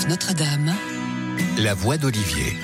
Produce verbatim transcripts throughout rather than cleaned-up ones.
F Notre-Dame, la voix d'Olivier.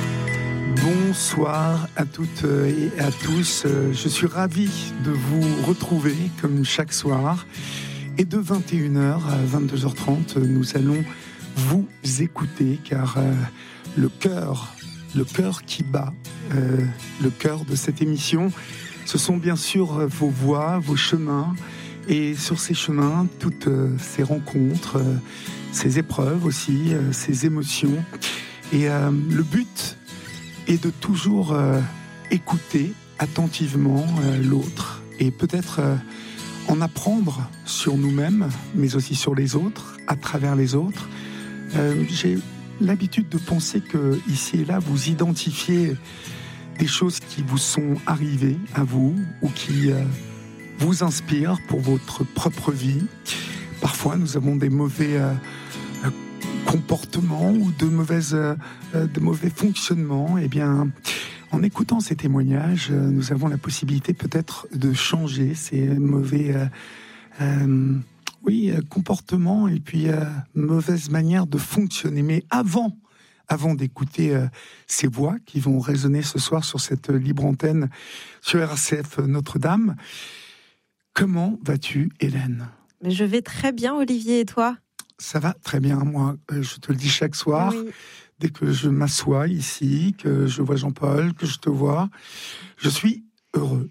Bonsoir à toutes et à tous. Je suis ravi de vous retrouver comme chaque soir. Et de vingt et une heures à vingt-deux heures trente, nous allons vous écouter car euh, le cœur, le cœur qui bat, euh, le cœur de cette émission, ce sont bien sûr vos voix, vos chemins. Et sur ces chemins, toutes euh, ces rencontres, euh, ces épreuves aussi, euh, ces émotions. Et euh, le but est de toujours euh, écouter attentivement euh, l'autre et peut-être euh, en apprendre sur nous-mêmes, mais aussi sur les autres, à travers les autres. Euh, j'ai l'habitude de penser que ici et là, vous identifiez des choses qui vous sont arrivées à vous ou qui euh, vous inspirent pour votre propre vie. Parfois, nous avons des mauvais euh, comportements ou de, mauvaises, euh, de mauvais fonctionnements. Eh bien, en écoutant ces témoignages, euh, nous avons la possibilité peut-être de changer ces mauvais euh, euh, oui, euh, comportements et puis euh, mauvaises manières de fonctionner. Mais avant, avant d'écouter euh, ces voix qui vont résonner ce soir sur cette libre antenne sur R C F Notre-Dame, comment vas-tu, Hélène ? Mais je vais très bien, Olivier, et toi ? Ça va très bien, moi, je te le dis chaque soir, oui. Dès que je m'assois ici, que je vois Jean-Paul, que je te vois, je suis heureux.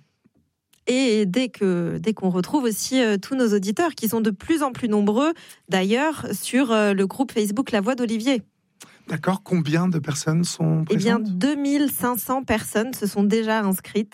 Et dès, que, dès qu'on retrouve aussi euh, tous nos auditeurs, qui sont de plus en plus nombreux, d'ailleurs, sur euh, le groupe Facebook La Voix d'Olivier. D'accord, combien de personnes sont présentes ? Eh bien, deux mille cinq cents personnes se sont déjà inscrites.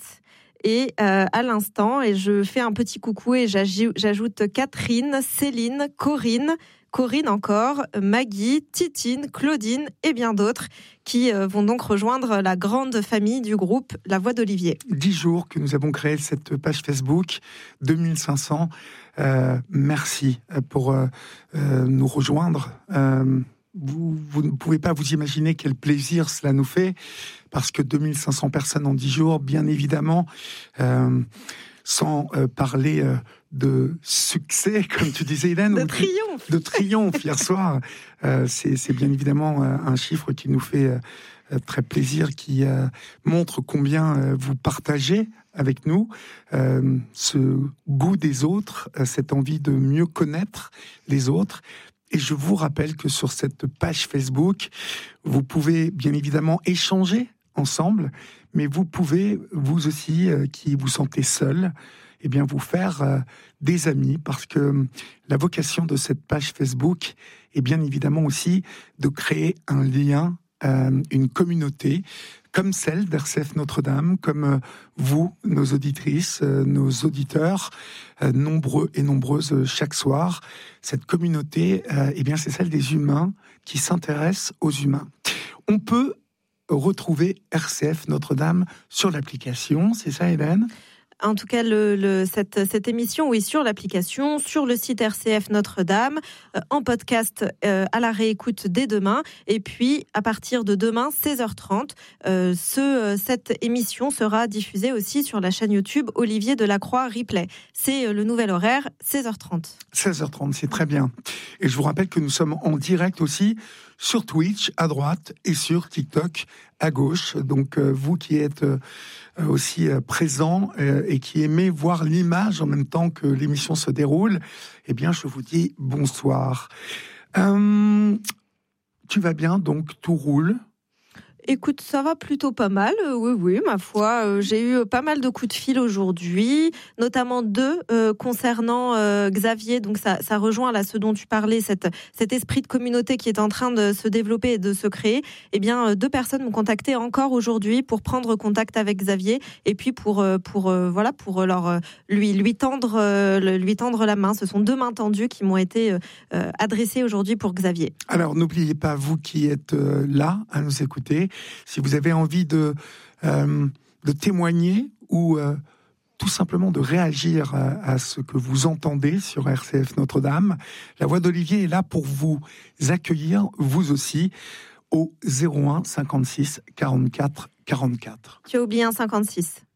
Et euh, à l'instant, et je fais un petit coucou et j'ajoute Catherine, Céline, Corinne, Corinne encore, Maggie, Titine, Claudine et bien d'autres qui euh, vont donc rejoindre la grande famille du groupe La Voix d'Olivier. Dix jours que nous avons créé cette page Facebook, deux mille cinq cents. Euh, merci pour euh, euh, nous rejoindre. Euh, Vous, vous ne pouvez pas vous imaginer quel plaisir cela nous fait, parce que deux mille cinq cents personnes en dix jours, bien évidemment, euh, sans euh, parler euh, de succès, comme tu disais, Hélène. De triomphe. De triomphe hier soir. Euh, c'est, c'est bien évidemment euh, un chiffre qui nous fait euh, très plaisir, qui euh, montre combien euh, vous partagez avec nous euh, ce goût des autres, euh, cette envie de mieux connaître les autres. Et je vous rappelle que sur cette page Facebook, vous pouvez bien évidemment échanger ensemble, mais vous pouvez, vous aussi, euh, qui vous sentez seul, eh bien vous faire euh, des amis, parce que la vocation de cette page Facebook est bien évidemment aussi de créer un lien, euh, une communauté, comme celle d'R C F Notre-Dame, comme euh, vous, nos auditrices, euh, nos auditeurs, euh, nombreux et nombreuses euh, chaque soir. Cette communauté, euh, eh bien, c'est celle des humains qui s'intéressent aux humains. On peut retrouver R C F Notre-Dame sur l'application, c'est ça, Hélène ? En tout cas, le, le, cette, cette émission, oui, sur l'application, sur le site R C F Notre-Dame, euh, en podcast euh, à la réécoute dès demain. Et puis, à partir de demain, seize heures trente, euh, ce, cette émission sera diffusée aussi sur la chaîne YouTube Olivier Delacroix Replay. C'est le nouvel horaire, seize heures trente. seize heures trente, c'est très bien. Et je vous rappelle que nous sommes en direct aussi sur Twitch à droite et sur TikTok à gauche. Donc, euh, vous qui êtes... Euh, aussi euh, présent euh, et qui aimait voir l'image en même temps que l'émission se déroule, eh bien, je vous dis bonsoir. Euh, tu vas bien, donc tout roule ? Écoute, ça va plutôt pas mal, euh, oui, oui, ma foi. Euh, j'ai eu pas mal de coups de fil aujourd'hui, notamment deux euh, concernant euh, Xavier. Donc ça, ça rejoint là ce dont tu parlais, cette, cet esprit de communauté qui est en train de se développer et de se créer. Eh bien, euh, deux personnes m'ont contacté encore aujourd'hui pour prendre contact avec Xavier et puis pour, euh, pour euh, voilà, pour leur euh, lui, lui tendre, euh, lui tendre la main. Ce sont deux mains tendues qui m'ont été euh, adressées aujourd'hui pour Xavier. Alors, n'oubliez pas, vous qui êtes euh, là à nous écouter, si vous avez envie de, euh, de témoigner ou euh, tout simplement de réagir à, à ce que vous entendez sur R C F Notre-Dame, la Voix d'Olivier est là pour vous accueillir, vous aussi, au zéro un cinquante-six quarante-quatre quarante-quatre. Tu as oublié un cinquante-six.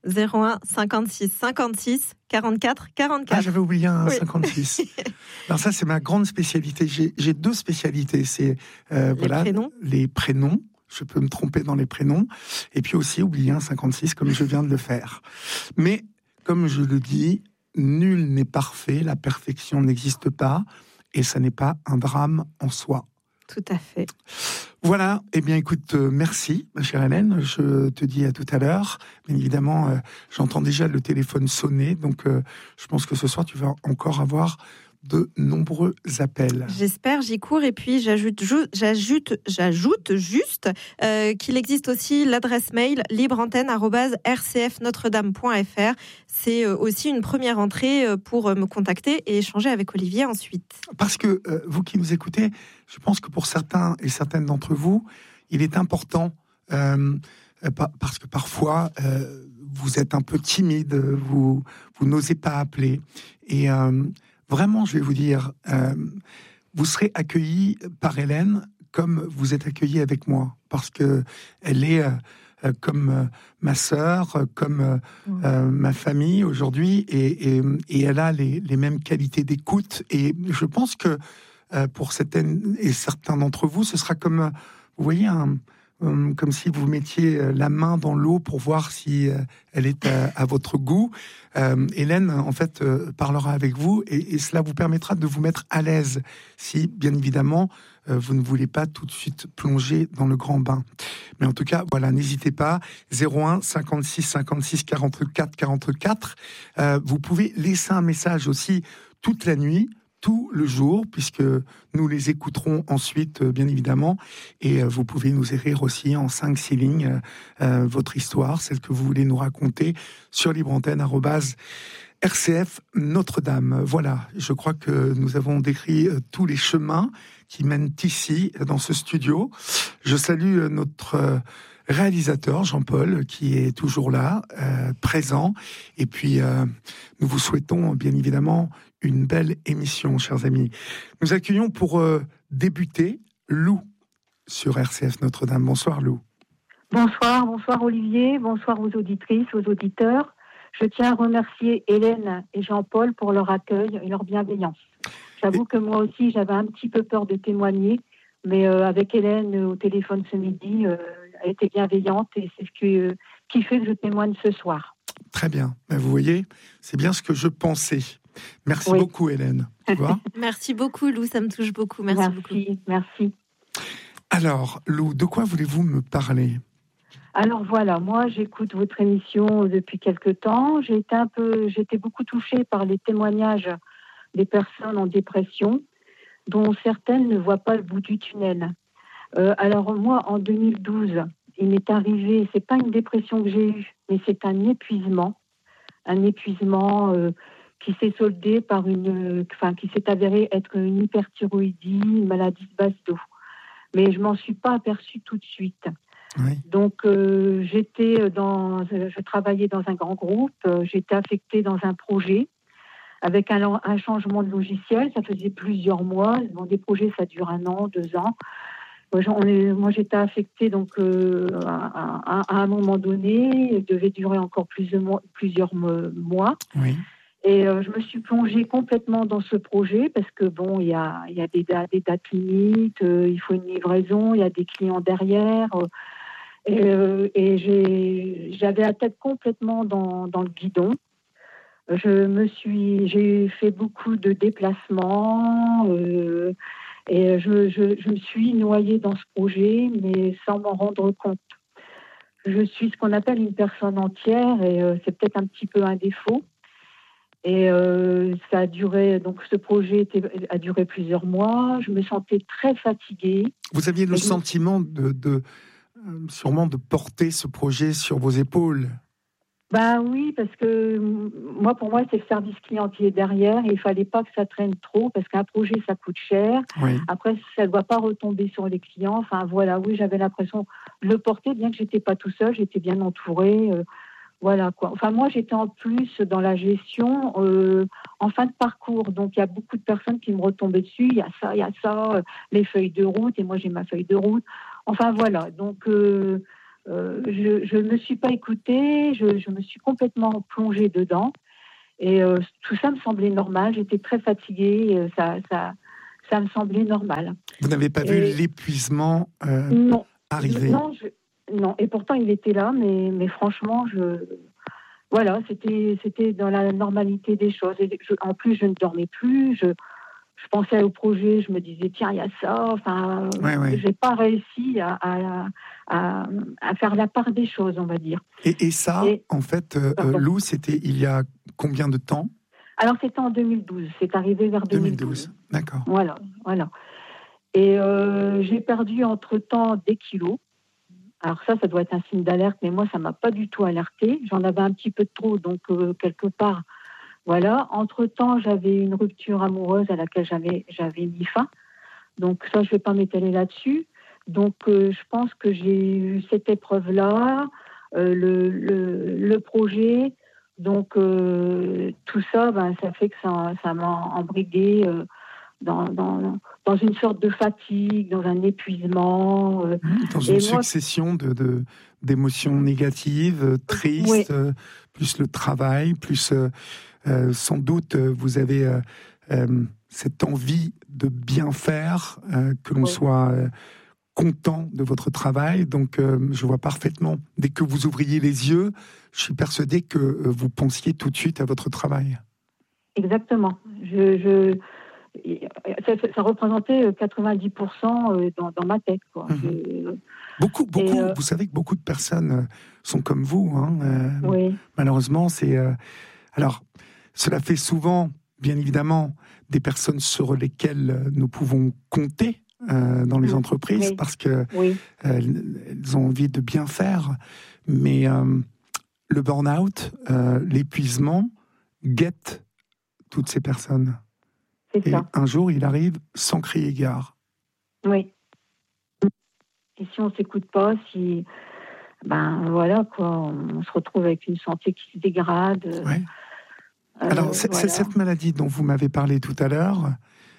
zéro un cinquante-six cinquante-six quarante-quatre quarante-quatre. Ah, j'avais oublié un Oui. cinquante-six. Alors ça, c'est ma grande spécialité. J'ai, j'ai deux spécialités. C'est euh, Les voilà, prénoms. les prénoms. Je peux me tromper dans les prénoms. Et puis aussi oublier un cinquante-six, comme je viens de le faire. Mais, comme je le dis, nul n'est parfait. La perfection n'existe pas. Et ça n'est pas un drame en soi. Tout à fait. Voilà, eh bien écoute, euh, merci ma chère Hélène, je te dis à tout à l'heure. Bien évidemment, euh, j'entends déjà le téléphone sonner, donc euh, je pense que ce soir tu vas encore avoir de nombreux appels. J'espère, j'y cours. Et puis, j'ajoute, ju- j'ajoute, j'ajoute juste euh, qu'il existe aussi l'adresse mail libreantenne arobase r c f notre dame point f r. C'est euh, aussi une première entrée euh, pour euh, me contacter et échanger avec Olivier ensuite. Parce que euh, vous qui nous écoutez, je pense que pour certains et certaines d'entre vous, il est important, euh, euh, pa- parce que parfois, euh, vous êtes un peu timide, vous, vous n'osez pas appeler. Et euh, vraiment, je vais vous dire, euh, vous serez accueillis par Hélène comme vous êtes accueillis avec moi, parce que elle est euh, euh, comme euh, ma sœur, euh, comme euh, euh, ma famille aujourd'hui, et, et, et elle a les, les mêmes qualités d'écoute. Et je pense que euh, pour certaines et certains d'entre vous, ce sera comme, euh, vous voyez, un, euh, comme si vous mettiez euh, la main dans l'eau pour voir si euh, elle est à, à votre goût. Euh, Hélène, en fait, euh, parlera avec vous et, et cela vous permettra de vous mettre à l'aise si, bien évidemment, euh, vous ne voulez pas tout de suite plonger dans le grand bain. Mais en tout cas, voilà, n'hésitez pas. zéro un cinquante-six cinquante-six quarante-quatre quarante-quatre. Euh, vous pouvez laisser un message aussi toute la nuit, tout le jour, puisque nous les écouterons ensuite, euh, bien évidemment. Et euh, vous pouvez nous écrire aussi en cinq six lignes euh, votre histoire, celle que vous voulez nous raconter, sur libreantenne arobase R C F Notre-Dame. Voilà, je crois que nous avons décrit euh, tous les chemins qui mènent ici, dans ce studio. Je salue euh, notre euh, réalisateur, Jean-Paul, qui est toujours là, euh, présent. Et puis, euh, nous vous souhaitons, bien évidemment, une belle émission, chers amis. Nous accueillons pour euh, débuter Lou sur R C F Notre-Dame. Bonsoir, Lou. Bonsoir, bonsoir Olivier, bonsoir aux auditrices, aux auditeurs. Je tiens à remercier Hélène et Jean-Paul pour leur accueil et leur bienveillance. J'avoue que moi aussi, j'avais un petit peu peur de témoigner, mais euh, avec Hélène euh, au téléphone ce midi, euh, elle était bienveillante et c'est ce qui, euh, qui fait que je témoigne ce soir. Très bien. Ben, vous voyez, c'est bien ce que je pensais. Merci Oui. beaucoup, Hélène. Tu vois ? Merci beaucoup, Lou, ça me touche beaucoup. Merci, Merci, beaucoup. merci. Alors, Lou, de quoi voulez-vous me parler ? Alors voilà, moi j'écoute votre émission depuis quelque temps. J'ai été un peu, j'étais beaucoup touchée par les témoignages des personnes en dépression, dont certaines ne voient pas le bout du tunnel. Euh, alors moi, en deux mille douze, il m'est arrivé, c'est pas une dépression que j'ai eue, mais c'est un épuisement, un épuisement euh, qui s'est soldé par une, enfin qui s'est avéré être une hyperthyroïdie, une maladie de base d'eau. Mais je m'en suis pas aperçue tout de suite. Oui. Donc euh, j'étais dans, je travaillais dans un grand groupe, euh, j'étais affectée dans un projet avec un, un changement de logiciel. Ça faisait plusieurs mois. Bon, des projets ça dure un an, deux ans. Moi, j'en ai, moi j'étais affectée donc euh, à, à, à un moment donné. Il devait durer encore plus de mois, plusieurs mois. Oui. Et euh, je me suis plongée complètement dans ce projet parce que bon, il y a, il y a des, des dates limites, euh, il faut une livraison, il y a des clients derrière. Euh, et euh, et j'ai, j'avais la tête complètement dans, dans le guidon. Je me suis, j'ai fait beaucoup de déplacements euh, et je, je, je me suis noyée dans ce projet, mais sans m'en rendre compte. Je suis ce qu'on appelle une personne entière et euh, c'est peut-être un petit peu un défaut. Et euh, ça a duré, donc ce projet était, a duré plusieurs mois. Je me sentais très fatiguée. Vous aviez le et sentiment de, de euh, sûrement de porter ce projet sur vos épaules. Ben oui, parce que moi, pour moi, c'est le service client qui est derrière. Et il fallait pas que ça traîne trop, parce qu'un projet, ça coûte cher. Oui. Après, ça ne doit pas retomber sur les clients. Enfin, voilà, oui, j'avais l'impression de le porter, bien que j'étais pas tout seul, j'étais bien entourée. Euh, voilà, quoi. Enfin, moi, j'étais en plus dans la gestion euh, en fin de parcours. Donc, il y a beaucoup de personnes qui me retombaient dessus. Il y a ça, il y a ça, euh, les feuilles de route. Et moi, j'ai ma feuille de route. Enfin, voilà. Donc... Euh, euh, je je me suis pas écoutée, je, je me suis complètement plongée dedans. Et euh, tout ça me semblait normal. J'étais très fatiguée. euh, Ça, ça, ça me semblait normal. Vous n'avez pas Et vu l'épuisement euh, non, arriver? non, je- non. Et pourtant, il était là, mais, mais franchement, je, voilà, c'était, c'était dans la normalité des choses. Et je- en plus, je ne dormais plus. Je, je pensais au projet. Je me disais, tiens, il y a ça. Enfin, Ouais, ouais. j'ai pas réussi à, à, à, à faire la part des choses, on va dire. Et, et ça, Et- en fait, euh, Pardon. Lou, c'était il y a combien de temps? Alors, c'était en deux mille douze. C'est arrivé vers deux mille douze. deux mille douze, d'accord. Voilà, voilà. Et euh, j'ai perdu entre-temps des kilos. Alors ça, ça doit être un signe d'alerte, mais moi, ça m'a pas du tout alerté. J'en avais un petit peu de trop, donc euh, quelque part, voilà. Entre-temps, j'avais une rupture amoureuse à laquelle j'avais, j'avais mis fin. Donc ça, je vais pas m'étaler là-dessus. Donc euh, je pense que j'ai eu cette épreuve-là, euh, le, le, le projet. Donc euh, tout ça, ben, ça fait que ça, ça m'a embrigué euh, dans, dans, dans une sorte de fatigue, dans un épuisement. euh. Dans Et une moi- succession de, de, d'émotions négatives, euh, tristes, Oui. euh, plus le travail, plus euh, euh, sans doute euh, vous avez euh, euh, cette envie de bien faire, euh, que l'on Oui. soit euh, content de votre travail. Donc euh, je vois parfaitement, dès que vous ouvriez les yeux, je suis persuadé que euh, vous pensiez tout de suite à votre travail. Exactement. Je, je, ça, ça représentait quatre-vingt-dix pour cent dans, dans ma tête, quoi. Mhm. Je- Beaucoup, beaucoup, euh, vous savez que beaucoup de personnes euh, sont comme vous. Hein, euh, oui, Malheureusement, c'est... euh, alors, cela fait souvent, bien évidemment, des personnes sur lesquelles euh, nous pouvons compter euh, dans les Mm. entreprises Oui. parce qu'elles oui, elles ont envie de bien faire. Mais euh, le burn-out, euh, l'épuisement, guette toutes ces personnes. c'est Et ça. un jour, il arrive sans crier gare. Oui. Et si on s'écoute pas, si, ben voilà, quoi, on se retrouve avec une santé qui se dégrade. euh, Ouais. euh, Alors, c'est voilà. c'est cette maladie dont vous m'avez parlé tout à l'heure,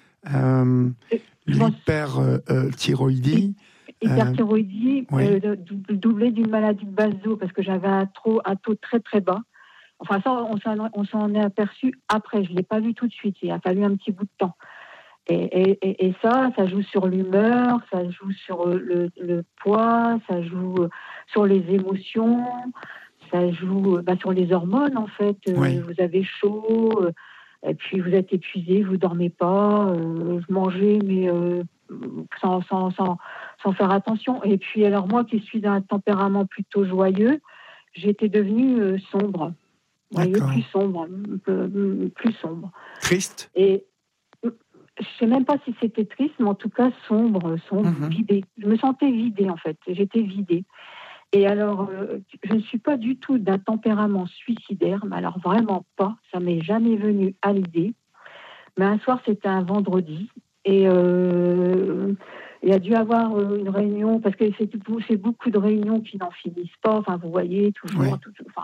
euh, Je pense- l'hyperthyroïdie. Hyperthyroïdie, oui. euh, dou- doublée d'une maladie de base d'eau, parce que j'avais un, trop, un taux très très bas. Enfin, ça, on s'en, on s'en est aperçu après. Je ne l'ai pas vu tout de suite. Il a fallu un petit bout de temps. Et, et, et, et ça, ça joue sur l'humeur, ça joue sur le, le poids, ça joue sur les émotions, ça joue bah, sur les hormones, en fait. Oui. Euh, vous avez chaud, euh, et puis vous êtes épuisé, vous ne dormez pas. Euh, je mangeais, mais euh, sans, sans, sans, sans faire attention. Et puis, alors moi qui suis d'un tempérament plutôt joyeux, j'étais devenue euh, sombre. Vous voyez, D'accord. plus sombre, un peu, plus sombre. Triste. Et je ne sais même pas si c'était triste, mais en tout cas sombre, sombre, Mhm. vidée. Je me sentais vidée, en fait. J'étais vidée. Et alors, euh, je ne suis pas du tout d'un tempérament suicidaire, mais alors vraiment pas. Ça m'est jamais venu à l'idée. Mais un soir, c'était un vendredi, et euh, il y a dû avoir une réunion, parce que c'est, c'est beaucoup de réunions qui n'en finissent pas. Enfin, vous voyez, toujours. Oui. Tout, enfin,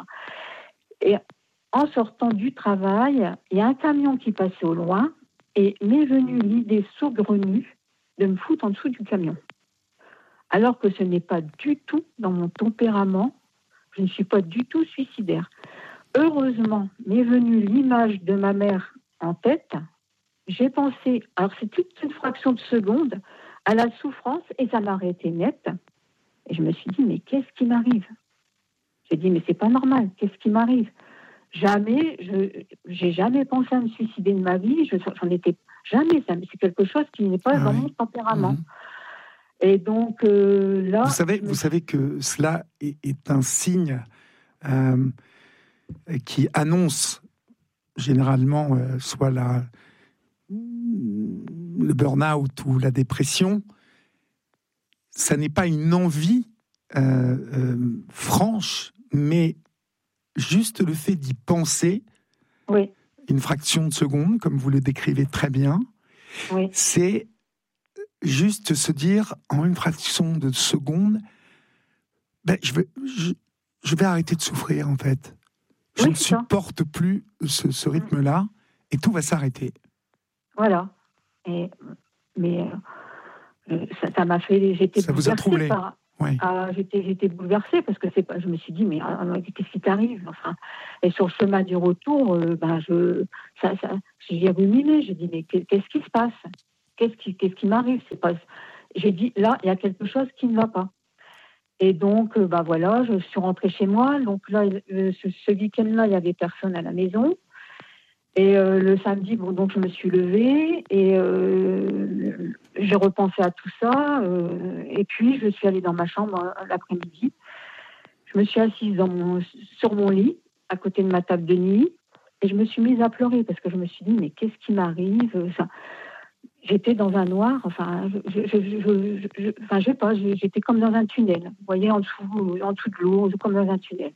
et en sortant du travail, il y a un camion qui passait au loin, et m'est venue l'idée saugrenue de me foutre en dessous du camion. Alors que ce n'est pas du tout dans mon tempérament, je ne suis pas du tout suicidaire. Heureusement, m'est venue l'image de ma mère en tête. J'ai pensé, alors c'est toute une fraction de seconde, à la souffrance, et ça m'a arrêté net. Et je me suis dit, mais qu'est-ce qui m'arrive ? J'ai dit, mais c'est pas normal, qu'est-ce qui m'arrive ? Jamais, je j'ai jamais pensé à me suicider de ma vie, je, j'en étais jamais, ça, c'est quelque chose qui n'est pas Ah dans oui. mon tempérament. Mhm. Et donc euh, là... Vous savez, je me vous savez que cela est, est un signe euh, qui annonce généralement euh, soit la, le burn-out ou la dépression. Ça n'est pas une envie euh, euh, franche, mais juste le fait d'y penser, Oui, une fraction de seconde, comme vous le décrivez très bien, oui, c'est juste se dire en une fraction de seconde, ben, je, vais, je, je vais arrêter de souffrir en fait. Je Oui, ne c'est ça. supporte plus ce, ce rythme-là et tout va s'arrêter. voilà. Et, mais euh, ça, ça m'a fait... J'étais Ça vous a bouleversée troublé ? par... Oui. Ah, j'étais, j'étais bouleversée parce que c'est pas. Je me suis dit mais ah, qu'est-ce qui t'arrive enfin. Et sur le chemin du retour, euh, ben je, ça, ça, j'ai ruminé. J'ai dit mais qu'est-ce qui se passe? Qu'est-ce qui, qu'est-ce qui m'arrive? C'est pas. J'ai dit là, il y a quelque chose qui ne va pas. Et donc, euh, ben voilà, je suis rentrée chez moi. Donc là, euh, ce, ce week-end-là, il y avait personne à la maison. Et euh, le samedi, bon, donc je me suis levée et euh, j'ai repensé à tout ça. Euh, et puis, je suis allée dans ma chambre euh, l'après-midi. Je me suis assise dans mon, sur mon lit, à côté de ma table de nuit, et je me suis mise à pleurer parce que je me suis dit, mais qu'est-ce qui m'arrive? Enfin, j'étais dans un noir. Enfin, je, je, je, je, je, enfin, je sais pas. J'étais comme dans un tunnel. Vous voyez, en dessous, en dessous de l'eau, comme dans un tunnel.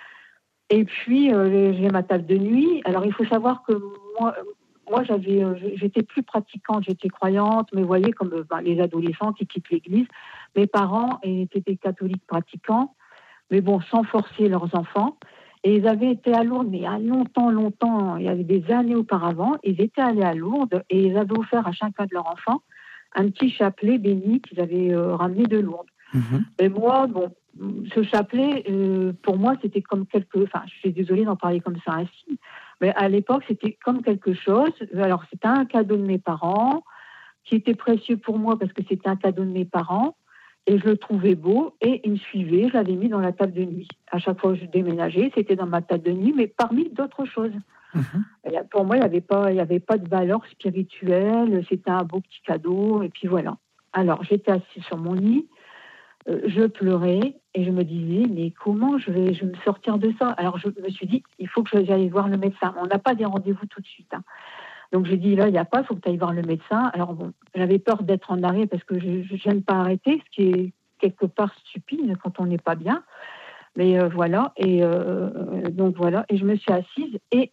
Et puis, euh, j'ai ma table de nuit. Alors, il faut savoir que moi, moi j'avais, euh, j'étais plus pratiquante, j'étais croyante, mais vous voyez, comme euh, ben, les adolescents qui quittent l'église, mes parents étaient des catholiques pratiquants, mais bon, sans forcer leurs enfants. Et ils avaient été à Lourdes, mais il y a longtemps, longtemps, il y avait des années auparavant, ils étaient allés à Lourdes et ils avaient offert à chacun de leurs enfants un petit chapelet béni qu'ils avaient euh, ramené de Lourdes. Mmh. Et moi, bon, ce chapelet, euh, pour moi, c'était comme quelque... Enfin, je suis désolée d'en parler comme ça ainsi, mais à l'époque, c'était comme quelque chose. Alors, c'était un cadeau de mes parents, qui était précieux pour moi parce que c'était un cadeau de mes parents, et je le trouvais beau, et il me suivait, je l'avais mis dans la table de nuit. À chaque fois que je déménageais, c'était dans ma table de nuit, mais parmi d'autres choses. Mmh. Et pour moi, il n'y avait pas, il n'y avait pas de valeur spirituelle, c'était un beau petit cadeau, et puis voilà. Alors, j'étais assise sur mon lit, je pleurais et je me disais mais comment je vais, je vais me sortir de ça? Alors je me suis dit il faut que j'aille voir le médecin. On n'a pas des rendez-vous tout de suite. Hein. Donc j'ai dit là il n'y a pas, il faut que tu ailles voir le médecin. Alors bon, j'avais peur d'être en arrêt parce que je n'aime pas arrêter, ce qui est quelque part stupide quand on n'est pas bien. Mais euh, voilà et euh, donc voilà et je me suis assise et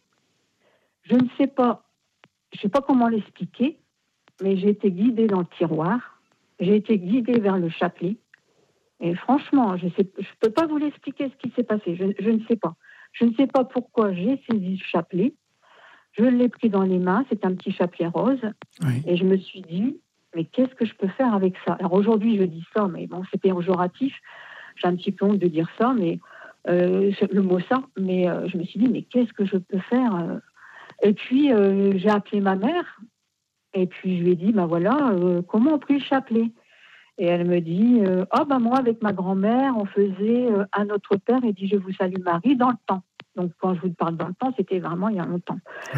je ne sais pas, je sais pas comment l'expliquer, mais j'ai été guidée dans le tiroir, j'ai été guidée vers le chapelet. Et franchement, je ne peux pas vous l'expliquer ce qui s'est passé. Je, je ne sais pas. Je ne sais pas pourquoi j'ai saisi ce chapelet. Je l'ai pris dans les mains. C'est un petit chapelet rose. Oui. Et je me suis dit, mais qu'est-ce que je peux faire avec ça? Alors aujourd'hui, je dis ça, mais bon, c'est péjoratif. J'ai un petit peu honte de dire ça, mais euh, le mot ça. Mais euh, je me suis dit, mais qu'est-ce que je peux faire? Et puis, euh, j'ai appelé ma mère. Et puis, je lui ai dit, ben voilà, euh, comment on prie le chapelet? Et elle me dit, euh, oh ben moi avec ma grand-mère, on faisait euh, à notre père et dit je vous salue Marie dans le temps. Donc quand je vous parle dans le temps, c'était vraiment il y a longtemps. Oui.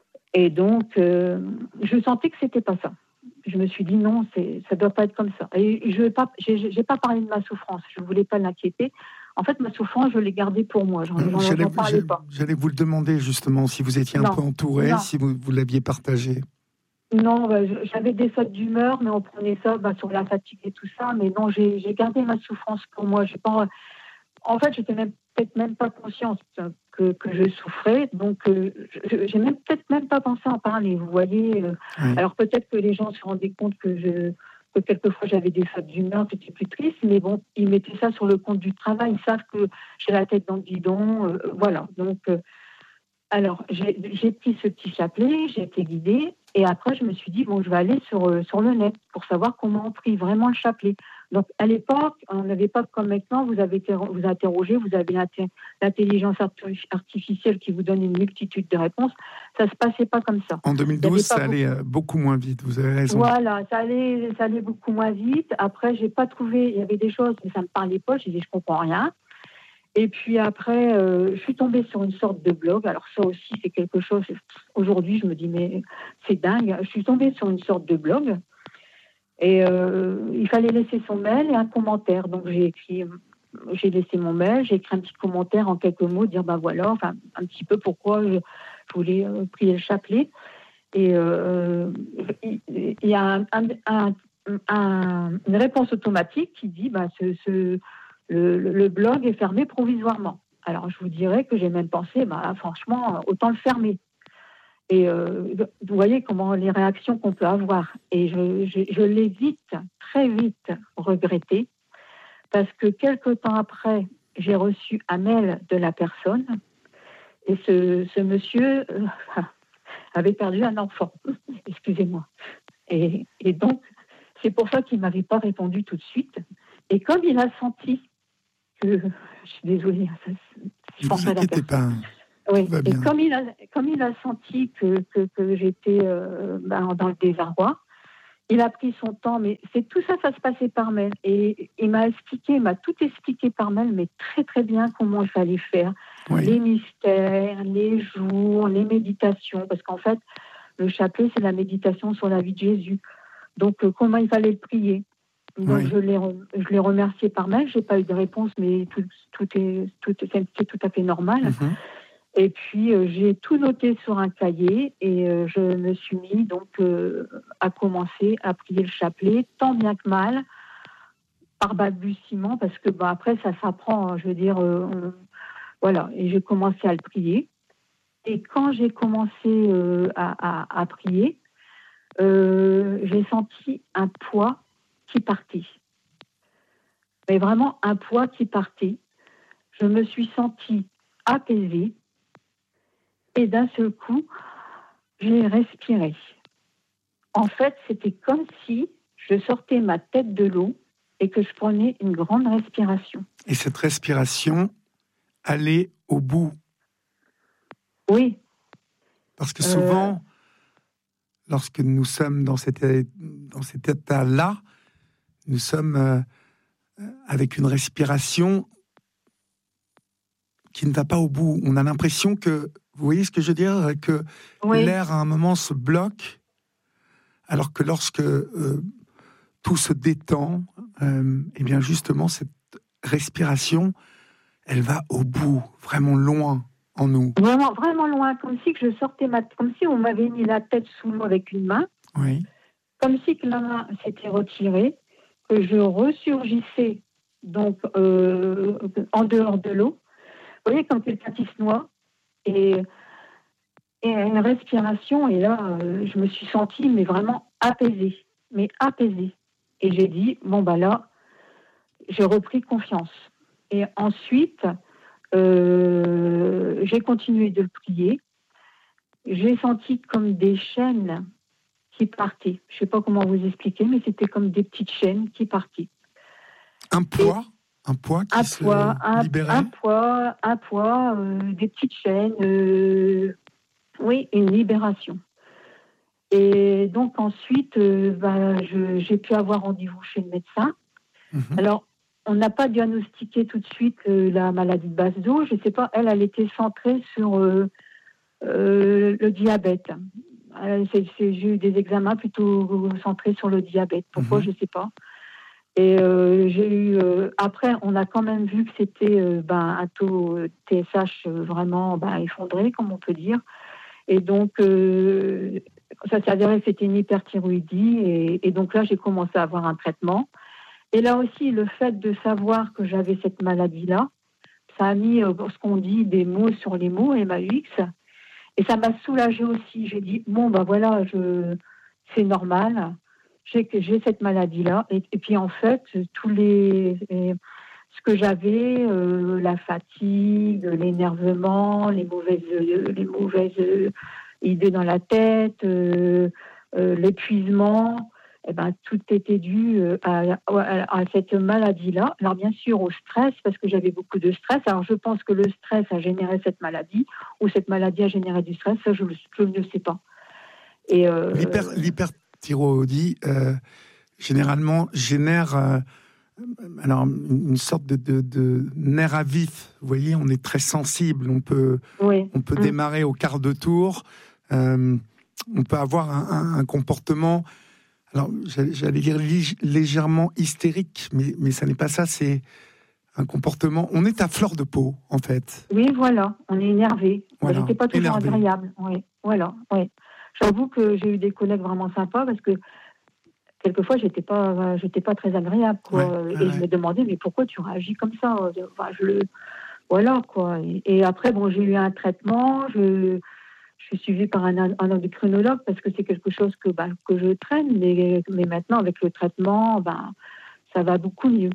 Et donc euh, je sentais que c'était pas ça. Je me suis dit non, c'est, ça doit pas être comme ça. Et je n'ai pas, j'ai, j'ai pas parlé de ma souffrance. Je voulais pas l'inquiéter. En fait, ma souffrance, je l'ai gardée pour moi. J'en, j'en, j'allais, j'en parlais j'allais, pas. J'allais vous le demander justement si vous étiez non. un peu entouré, non. si vous, vous l'aviez partagé. Non, bah, j'avais des sautes d'humeur, mais on prenait ça bah, sur la fatigue et tout ça. Mais non, j'ai, j'ai gardé ma souffrance pour moi. J'ai pas, en fait, j'étais même, peut-être même pas consciente que, que je souffrais. Donc, euh, je, j'ai même, peut-être même pas pensé à en parler. Vous voyez. Euh, oui. Alors, peut-être que les gens se rendaient compte que, je, que quelquefois j'avais des sautes d'humeur, que j'étais plus triste. Mais bon, ils mettaient ça sur le compte du travail. Ils savent que j'ai la tête dans le guidon. Euh, voilà. Donc, euh, alors, j'ai, j'ai pris ce petit chapelet, j'ai été guidée. Et après, je me suis dit, bon, je vais aller sur, euh, sur le net pour savoir comment on prie vraiment le chapelet. Donc, à l'époque, on n'avait pas comme maintenant, vous avez été, vous interrogez, vous avez l'intelligence artificielle qui vous donne une multitude de réponses. Ça ne se passait pas comme ça. En deux mille douze, ça allait beaucoup... beaucoup moins vite, vous avez raison. Voilà, ça allait, ça allait beaucoup moins vite. Après, je n'ai pas trouvé, il y avait des choses, mais ça ne me parlait pas. Je disais, je ne comprends rien. Et puis après, euh, je suis tombée sur une sorte de blog. Alors ça aussi, c'est quelque chose... Aujourd'hui, je me dis, mais c'est dingue. Je suis tombée sur une sorte de blog. Et euh, il fallait laisser son mail et un commentaire. Donc j'ai écrit... J'ai laissé mon mail, j'ai écrit un petit commentaire en quelques mots, dire, ben voilà, enfin, un petit peu pourquoi je, je voulais euh, prier le chapelet. Et euh, il, il y a un, un, un, un, une réponse automatique qui dit, ben, ce... ce Le, le blog est fermé provisoirement. Alors, je vous dirais que j'ai même pensé, bah, franchement, autant le fermer. Et euh, vous voyez comment les réactions qu'on peut avoir. Et je, je, je l'ai vite, très vite regretté, parce que quelque temps après, j'ai reçu un mail de la personne, et ce, ce monsieur euh, avait perdu un enfant. Excusez-moi. Et, et donc, c'est pour ça qu'il ne m'avait pas répondu tout de suite. Et comme il a senti que, je suis désolée, ça, je ne pense vous à la inquiétez personne. pas. Oui. va Et bien. comme il a, comme il a senti que, que, que j'étais euh, ben, dans le désarroi, il a pris son temps, mais c'est tout ça, ça se passait par mail. Et il m'a expliqué, il m'a tout expliqué par mail, mais très très bien comment il fallait faire. Oui. Les mystères, les jours, les méditations, parce qu'en fait, le chapelet, c'est la méditation sur la vie de Jésus. Donc, euh, comment il fallait le prier. Donc, Oui. je l'ai, je l'ai remercié par mail. Je n'ai pas eu de réponse, mais tout, tout, est, tout, c'est tout à fait normal. Mm-hmm. Et puis, euh, j'ai tout noté sur un cahier et euh, je me suis mis donc euh, à commencer à prier le chapelet, tant bien que mal, par balbutiement, parce que bah, après, ça s'apprend. Hein, je veux dire, euh, on, voilà. Et j'ai commencé à le prier. Et quand j'ai commencé euh, à, à, à prier, euh, j'ai senti un poids qui partait. Mais vraiment un poids qui partait. Je me suis sentie apaisée. Et d'un seul coup, j'ai respiré. En fait, c'était comme si je sortais ma tête de l'eau et que je prenais une grande respiration. Et cette respiration allait au bout. Oui. Parce que souvent, euh... lorsque nous sommes dans cet, dans cet état-là, nous sommes euh, avec une respiration qui ne va pas au bout. On a l'impression que, vous voyez ce que je veux dire, que oui. L'air à un moment se bloque, alors que lorsque euh, tout se détend, euh, et bien justement cette respiration, elle va au bout, vraiment loin en nous. Vraiment, vraiment loin, comme si que je sortais ma, comme si on m'avait mis la tête sous l'eau avec une main, oui. Comme si que la main s'était retirée, que je ressurgissais donc euh, en dehors de l'eau. Vous voyez, comme quelqu'un qui se noie, et, et une respiration, et là, euh, je me suis sentie, mais vraiment apaisée, mais apaisée. Et j'ai dit, bon, bah là, j'ai repris confiance. Et ensuite, euh, j'ai continué de prier. J'ai senti comme des chaînes qui partaient. Je ne sais pas comment vous expliquer, mais c'était comme des petites chaînes qui partaient. Un poids Un poids qui un se poids, un, libérait un poids, un poids, euh, des petites chaînes, euh, oui, une libération. Et donc ensuite, euh, bah, je, j'ai pu avoir rendez-vous chez le médecin. Mm-hmm. Alors, on n'a pas diagnostiqué tout de suite euh, la maladie de base d'eau. Je ne sais pas, elle, elle était centrée sur euh, euh, le diabète. Euh, c'est, c'est, j'ai eu des examens plutôt centrés sur le diabète. Pourquoi, mm-hmm. je ne sais pas. Et euh, j'ai eu. Euh, après, on a quand même vu que c'était euh, ben, un taux T S H vraiment ben, effondré, comme on peut dire. Et donc, euh, ça s'est avéré que c'était une hyperthyroïdie. Et, et donc là, j'ai commencé à avoir un traitement. Et là aussi, le fait de savoir que j'avais cette maladie-là, ça a mis, euh, ce qu'on dit, des mots sur les mots, M A U X. Et ça m'a soulagée aussi. J'ai dit, bon, ben voilà, je, c'est normal. J'ai, j'ai cette maladie-là. Et, et puis, en fait, tous les, les ce que j'avais, euh, la fatigue, l'énervement, les mauvaises, les mauvaises idées dans la tête, euh, euh, l'épuisement, eh ben, tout était dû à, à, à cette maladie-là. Alors, bien sûr, au stress, parce que j'avais beaucoup de stress. Alors, je pense que le stress a généré cette maladie, ou cette maladie a généré du stress. Ça, je, je ne sais pas. Et, euh, L'hyper, l'hyperthyroïdie, euh, généralement, génère euh, alors, une sorte de, de, de nerf à vif. Vous voyez, on est très sensible. On peut, oui. on peut mmh. démarrer au quart de tour. Euh, on peut avoir un, un, un comportement... Alors, j'allais dire légèrement hystérique, mais, mais ça n'est pas ça, c'est un comportement... On est à fleur de peau, en fait. Oui, voilà, on est énervé. Voilà. J'étais pas toujours énervé. agréable. Oui, voilà, oui. J'avoue que j'ai eu des collègues vraiment sympas, parce que quelquefois, j'étais pas, j'étais pas très agréable, quoi. Ouais, et ouais. je me demandais, mais pourquoi tu réagis comme ça? Enfin, je le... Voilà, quoi. Et, et après, bon, j'ai eu un traitement, je... Je suis suivie par un, un endocrinologue parce que c'est quelque chose que, bah, que je traîne, mais, mais maintenant, avec le traitement, bah, ça va beaucoup mieux.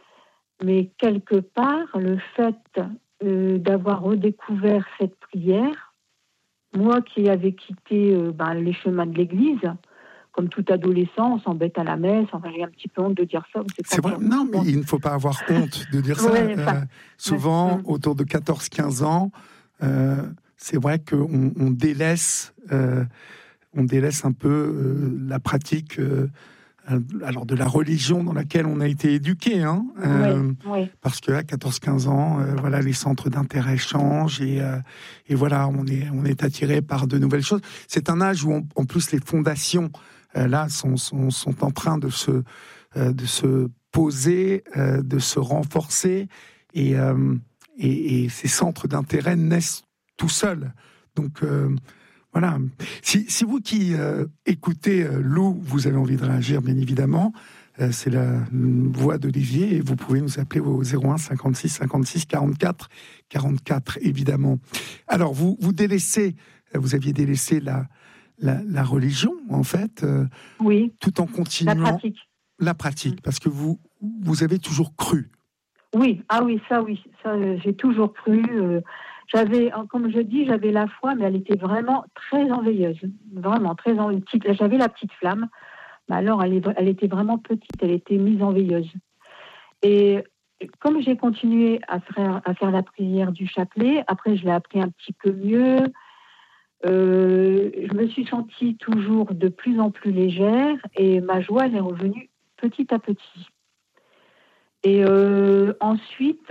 Mais quelque part, le fait euh, d'avoir redécouvert cette prière, moi qui avais quitté euh, bah, les chemins de l'Église, comme tout adolescent, on s'embête à la messe. Enfin, j'ai un petit peu honte de dire ça. C'est, c'est vrai, non, mais il ne faut pas avoir honte de dire ça. Ouais, euh, souvent, ouais. autour de quatorze quinze ans, euh, c'est vrai qu'on on délaisse, euh, on délaisse un peu euh, la pratique euh, alors de la religion dans laquelle on a été éduqué, hein, euh, oui, oui. parce qu'à quatorze quinze ans, euh, voilà, les centres d'intérêt changent et, euh, et voilà, on est, on est attiré par de nouvelles choses. C'est un âge où, on, en plus, les fondations euh, là sont, sont, sont en train de se, euh, de se poser, euh, de se renforcer, et, euh, et, et ces centres d'intérêt naissent tout seuls. Donc euh, voilà. Si, si vous qui euh, écoutez euh, Lou, vous avez envie de réagir, bien évidemment, euh, c'est la voix d'Olivier et vous pouvez nous appeler au zéro un cinquante-six cinquante-six quarante-quatre quarante-quatre, évidemment. Alors, vous, vous délaissez, vous aviez délaissé la, la, la religion, en fait, euh, oui. tout en continuant la pratique. La pratique, parce que vous, vous avez toujours cru. Oui, ah oui, ça, oui, ça, euh, j'ai toujours cru. Euh, J'avais, comme je dis, j'avais la foi, mais elle était vraiment très enveilleuse. Vraiment, très en... J'avais la petite flamme, mais alors elle, est... elle était vraiment petite, elle était mise en veilleuse. Et comme j'ai continué à faire, à faire la prière du chapelet, après je l'ai appris un petit peu mieux, euh, je me suis sentie toujours de plus en plus légère et ma joie, elle est revenue petit à petit. Et euh, ensuite...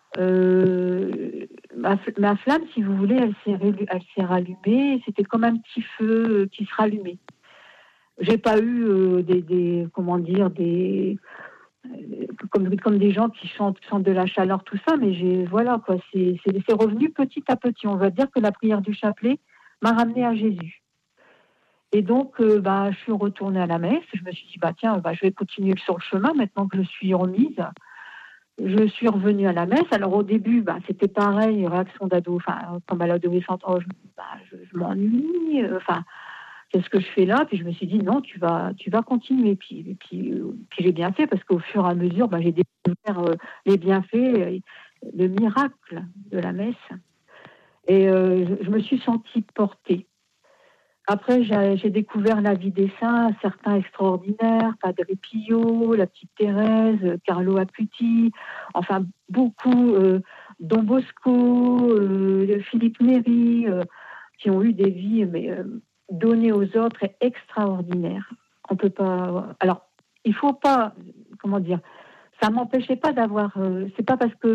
Euh, ma, ma flamme, si vous voulez, elle s'est, elle s'est rallumée. C'était comme un petit feu qui se rallumait. J'ai pas eu euh, des, des, comment dire, des, euh, comme, comme des gens qui chantent, chantent de la chaleur, tout ça. Mais j'ai, voilà quoi, c'est, c'est, c'est revenu petit à petit. On va dire que la prière du chapelet m'a ramenée à Jésus. Et donc, euh, bah, je suis retournée à la messe. Je me suis dit, bah tiens, bah, je vais continuer sur le chemin maintenant que je suis remise. Je suis revenue à la messe. Alors au début, bah, c'était pareil, réaction d'ado, enfin, comme à l'adolescente, oh, je, bah, je, je m'ennuie, enfin, qu'est-ce que je fais là? Puis je me suis dit, non, tu vas, tu vas continuer. Puis, puis, puis j'ai bien fait, parce qu'au fur et à mesure, bah, j'ai découvert euh, les bienfaits, euh, le miracle de la messe. Et euh, je, je me suis sentie portée. Après, j'ai, j'ai découvert la vie des saints, certains extraordinaires, Padre Pio, la petite Thérèse, Carlo Acuti, enfin beaucoup, euh, Don Bosco, euh, Philippe Néri, euh, qui ont eu des vies mais, euh, données aux autres et extraordinaires. On peut pas. Alors, il faut pas, comment dire, ça m'empêchait pas d'avoir. Euh, c'est pas parce que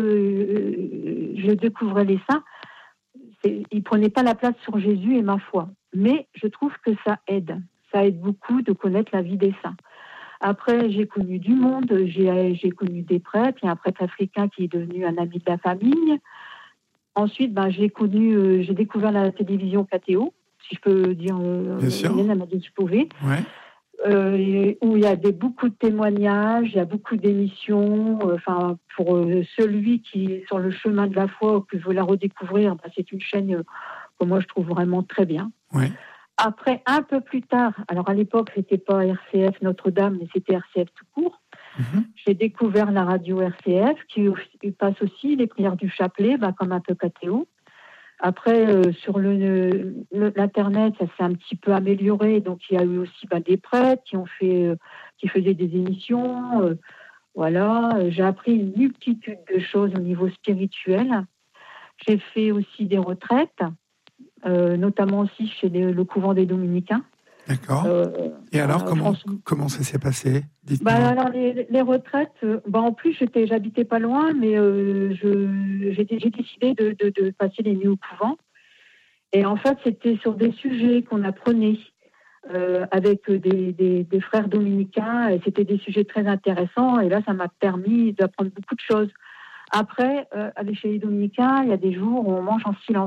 euh, je découvrais les saints. Ils ne prenaient pas la place sur Jésus et ma foi. Mais je trouve que ça aide. Ça aide beaucoup de connaître la vie des saints. Après, j'ai connu du monde, j'ai, j'ai connu des prêtres. Il y a un prêtre africain qui est devenu un ami de la famille. Ensuite, ben, j'ai connu, euh, j'ai découvert la télévision K T O, si je peux dire. Euh, Bien sûr. Hélène m'a dit que je pouvais. Ouais. Euh, où il y a des, beaucoup de témoignages, il y a beaucoup d'émissions. Enfin, euh, pour euh, celui qui est sur le chemin de la foi ou qui veut la redécouvrir, ben, c'est une chaîne euh, que moi je trouve vraiment très bien. Ouais. Après, un peu plus tard, alors à l'époque c'était pas R C F Notre-Dame, mais c'était R C F tout court. Mm-hmm. J'ai découvert la radio R C F qui passe aussi les prières du chapelet, ben, comme un peu K T O. Après, euh, sur le, le, l'Internet, ça s'est un petit peu amélioré. Donc, il y a eu aussi bah, des prêtres qui ont fait, euh, qui faisaient des émissions. Euh, voilà, j'ai appris une multitude de choses au niveau spirituel. J'ai fait aussi des retraites, euh, notamment aussi chez les, le couvent des Dominicains. D'accord. Euh, Et alors, euh, comment, France... comment ça s'est passé? Dites-moi. Bah, alors, les, les retraites, euh, bah, en plus, j'étais, j'habitais pas loin, mais euh, je, j'ai, j'ai décidé de, de, de passer les nuits au couvent. Et en fait, c'était sur des sujets qu'on apprenait euh, avec des, des, des frères dominicains, et c'était des sujets très intéressants. Et là, ça m'a permis d'apprendre beaucoup de choses. Après, euh, avec chez les dominicains, il y a des jours où on mange en silence.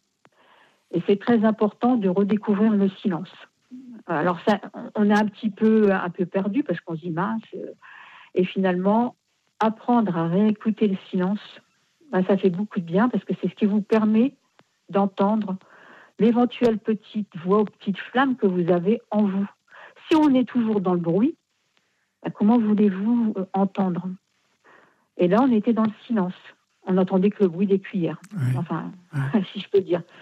Et c'est très important de redécouvrir le silence. Alors, ça, on est un petit peu, un peu perdu parce qu'on se dit mince. Et finalement, apprendre à réécouter le silence, ben, ça fait beaucoup de bien parce que c'est ce qui vous permet d'entendre l'éventuelle petite voix ou petite flamme que vous avez en vous. Si on est toujours dans le bruit, ben, comment voulez-vous entendre? Et là, on était dans le silence. On n'entendait que le bruit des cuillères. Oui. Enfin, oui. si je peux dire.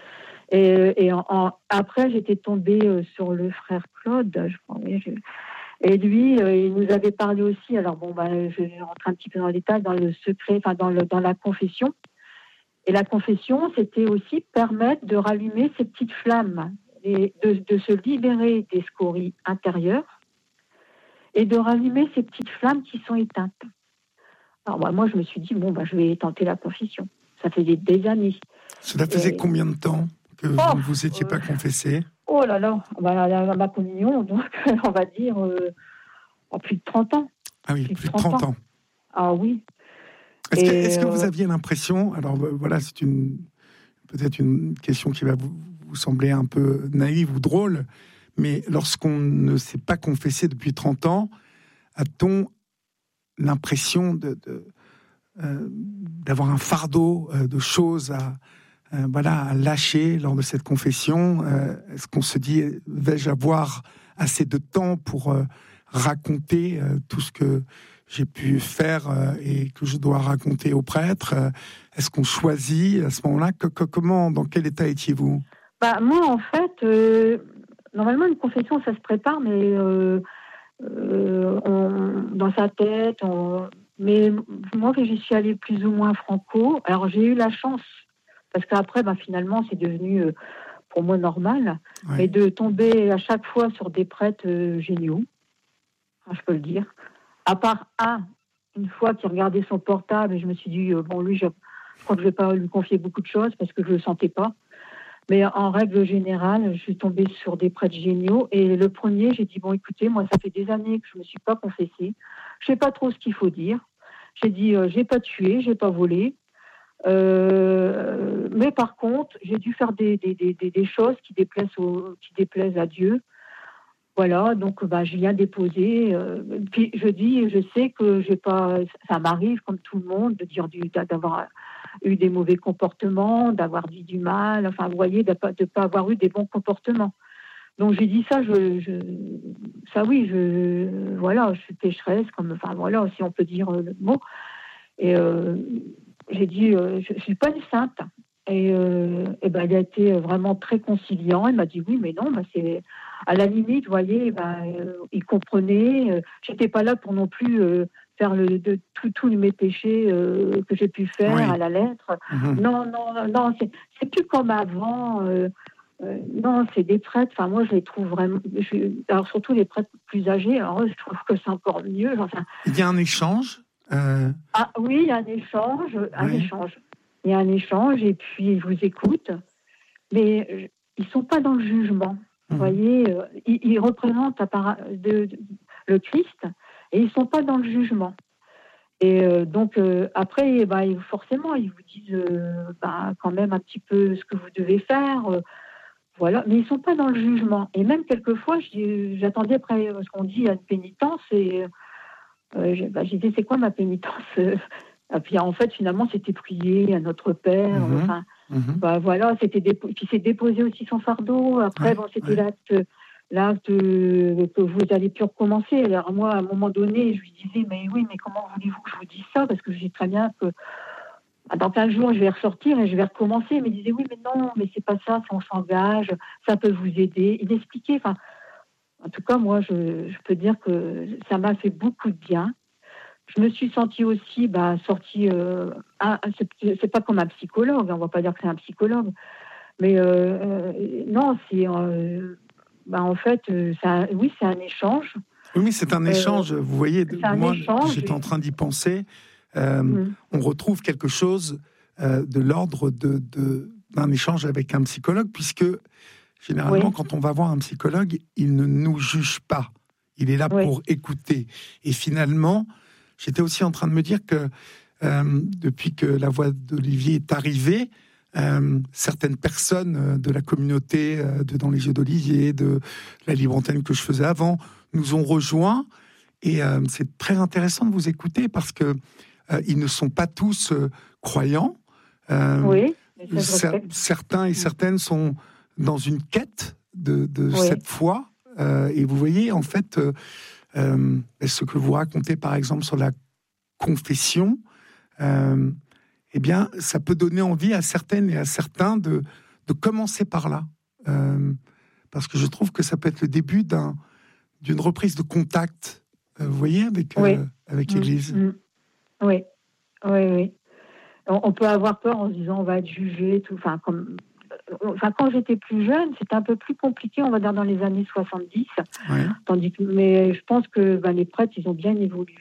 Et, et en, en, après, j'étais tombée euh, sur le frère Claude, je crois. Oui, je, et lui, euh, il nous avait parlé aussi. Alors bon, bah, je vais rentrer un petit peu dans le détail, dans le secret, enfin dans, le, dans la confession. Et la confession, c'était aussi permettre de rallumer ces petites flammes, et de, de se libérer des scories intérieures et de rallumer ces petites flammes qui sont éteintes. Alors bah, moi, je me suis dit, bon, bah, je vais tenter la confession. Ça faisait des années. Cela faisait et... combien de temps que oh, vous ne vous étiez euh... pas confessé? Oh là là, bah, la, la, ma communion, donc on va dire euh, oh, plus de trente ans. Ah oui, plus, plus de trente ans. ans. Ah oui. Est-ce, que, est-ce que vous aviez l'impression, alors voilà, c'est une, peut-être une question qui va vous, vous sembler un peu naïve ou drôle, mais lorsqu'on ne s'est pas confessé depuis trente ans, a-t-on l'impression de, de, euh, d'avoir un fardeau euh, de choses à, euh, voilà, à lâcher lors de cette confession? euh, Est-ce qu'on se dit, vais-je avoir assez de temps pour euh, raconter euh, tout ce que j'ai pu faire euh, et que je dois raconter au prêtre? euh, Est-ce qu'on choisit à ce moment-là? que, que, Comment, dans quel état étiez-vous? Bah, moi, en fait, euh, normalement, une confession, ça se prépare, mais euh, euh, on, dans sa tête. On, mais moi, j'y suis allée plus ou moins franco. Alors, j'ai eu la chance, parce qu'après, bah, finalement, c'est devenu, euh, pour moi, normal, ouais. Et de tomber à chaque fois sur des prêtres euh, géniaux, enfin, je peux le dire. À part un, une fois qui regardait son portable, et je me suis dit, euh, bon, lui, je, je crois que je ne vais pas lui confier beaucoup de choses parce que je ne le sentais pas. Mais en règle générale, je suis tombée sur des prêtres géniaux. Et le premier, j'ai dit, bon, écoutez, moi, ça fait des années que je ne me suis pas confessée. Je ne sais pas trop ce qu'il faut dire. J'ai dit, euh, je n'ai pas tué, je n'ai pas volé. Euh, mais par contre, j'ai dû faire des, des, des, des choses qui déplaisent, au, qui déplaisent à Dieu. Voilà, donc bah, je viens déposer. Euh, puis je dis, je sais que j'ai pas, ça m'arrive comme tout le monde de dire du, d'avoir eu des mauvais comportements, d'avoir dit du mal. Enfin, vous voyez, de ne pas, de pas avoir eu des bons comportements. Donc j'ai dit ça, je, je, ça oui, je, voilà, je suis pécheresse, comme, enfin voilà, si on peut dire le mot. Et euh, j'ai dit, euh, je, je suis pas une sainte. Et, euh, et ben, il a été vraiment très conciliant. Il m'a dit oui, mais non, ben, c'est à la limite, vous voyez, ben, euh, il comprenait. Euh, j'étais pas là pour non plus euh, faire le, de tous mes péchés euh, que j'ai pu faire oui. à la lettre. Mmh. Non, non, non, c'est, c'est plus comme avant. Euh, euh, non, c'est des prêtres. Enfin, moi, je les trouve vraiment. Je, alors surtout les prêtres plus âgés. Alors, je trouve que c'est encore mieux. Enfin, il y a un échange. Euh... Ah oui, il y a un échange, un oui. échange. Il y a un échange et puis ils vous écoutent, mais ils ne sont pas dans le jugement. Vous mmh. voyez, ils, ils représentent de, de, le Christ et ils ne sont pas dans le jugement. Et euh, donc, euh, après, bah, forcément, ils vous disent euh, bah, quand même un petit peu ce que vous devez faire. Euh, voilà, mais ils ne sont pas dans le jugement. Et même quelquefois, j'attendais après ce qu'on dit à une pénitence et euh, j'ai bah, dit, c'est quoi ma pénitence? Et puis en fait, finalement, c'était prier à notre Père. Mmh, enfin, mmh. Bah, voilà, c'était dépo- puis c'est déposer aussi son fardeau. Après, ouais, bon, c'était ouais. l'acte, l'acte que vous allez plus recommencer. Alors moi, à un moment donné, je lui disais, mais oui, mais comment voulez-vous que je vous dise ça? Parce que je sais très bien que dans quinze jours, je vais ressortir et je vais recommencer. Mais il disait, oui, mais non, mais c'est pas ça. Si on s'engage, ça peut vous aider. Il expliquait. Enfin, en tout cas, moi, je, je peux dire que ça m'a fait beaucoup de bien. Je me suis sentie aussi bah, sortie. Euh, ah, c'est, c'est pas comme un psychologue, on va pas dire que c'est un psychologue, mais euh, euh, non, c'est euh, bah, en fait, c'est un, oui, c'est un échange. Oui, mais c'est un échange. Euh, vous voyez, moi, échange, j'étais en train d'y penser. Euh, mmh. On retrouve quelque chose euh, de l'ordre de, de, d'un échange avec un psychologue, puisque généralement, oui. quand on va voir un psychologue, il ne nous juge pas. Il est là oui. pour écouter. Et finalement, j'étais aussi en train de me dire que euh, depuis que la voix d'Olivier est arrivée, euh, certaines personnes de la communauté euh, de Dans les yeux d'Olivier, de la libre antenne que je faisais avant, nous ont rejoints. Et euh, c'est très intéressant de vous écouter parce que euh, ils ne sont pas tous euh, croyants. Euh, oui. cer- certains et certaines sont dans une quête de, de oui. cette foi. Euh, et vous voyez, en fait. Euh, Euh, ce que vous racontez par exemple sur la confession, euh, eh bien, ça peut donner envie à certaines et à certains de, de commencer par là, euh, parce que je trouve que ça peut être le début d'un, d'une reprise de contact, euh, vous voyez, avec, euh, oui. avec mmh, l'Église. Mmh. Oui, oui, oui. On, on peut avoir peur en se disant on va être jugé, tout. Enfin, comme, enfin, quand j'étais plus jeune, c'était un peu plus compliqué, on va dire dans les années soixante-dix. Ouais. Tandis que, mais je pense que ben, les prêtres, ils ont bien évolué